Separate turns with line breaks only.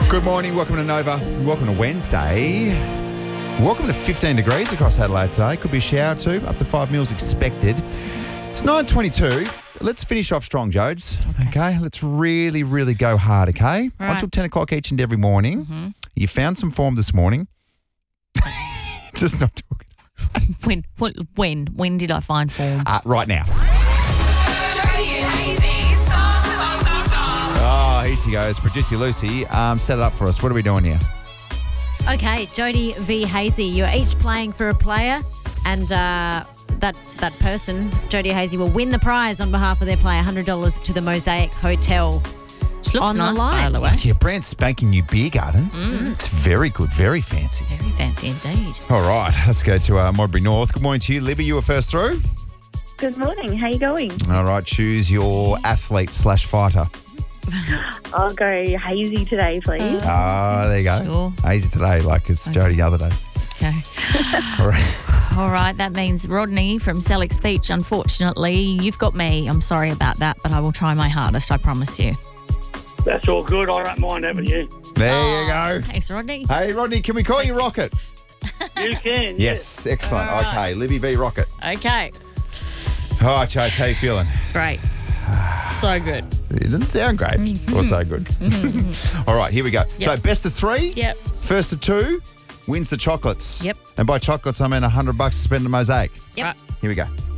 Good morning. Welcome to Nova. Welcome to Wednesday. Welcome to 15 degrees across Adelaide today. Could be a shower too. Up to 5 mils expected. It's 9:22. Let's finish off strong, Jodes. Okay. Let's really, really go hard, okay?
Right.
Until 10 o'clock each and every morning.
Mm-hmm.
You found some form this morning. Just not talking.
When did I find form?
Right now.
Jody and Hazy, song.
Oh, here she goes. Producer Lucy, set it up for us. What are we doing here?
Okay, Jody v. Hazy. You're each playing for a player, and that person, Jody Hazy, will win the prize on behalf of their player, $100 to the Mosaic Hotel.
Which looks
on the
nice,
line.
by the way.
Yeah, brand spanking new beer garden. Looks very good, very fancy.
Very fancy indeed.
All right, let's go to Modbury North. Good morning to you. Libby, you were first through.
Good morning. How you going?
All right, choose your athlete/fighter.
I'll go Hazy today, please.
There you go.
Sure.
Easy today, like it's Jody the other day.
Okay.
All right.
All right, that means Rodney from Selleck's Beach. Unfortunately, you've got me. I'm sorry about that, but I will try my hardest, I promise you.
That's all good. I don't mind having you.
There you go.
Thanks, Rodney.
Hey, Rodney, can we call you Rocket?
You can.
Yes, excellent.
All right.
Okay, Libby v. Rocket.
Okay,
All right, Chase, how you feeling?
great. So good.
It didn't sound great. Or so good. All right, here we go. So best of three.
Yep.
First of two wins the chocolates.
Yep.
And by chocolates, I mean $100 to spend at Mosaic.
Yep.
Here we go.